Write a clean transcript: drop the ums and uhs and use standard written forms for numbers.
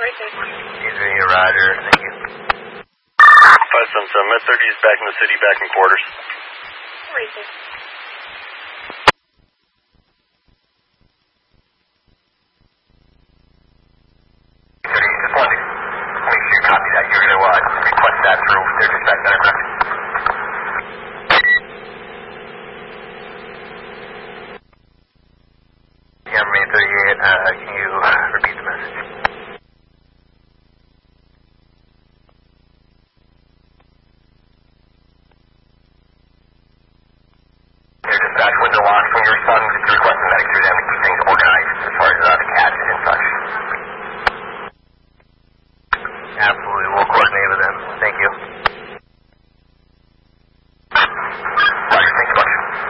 Racing. Easy, roger, thank you. 577, Med-30 is back in the city, back in quarters. Racing. Just wanted to make sure you copy that. You're going to request that through their dispatch center, correct? Yeah, May 38, can you repeat the message?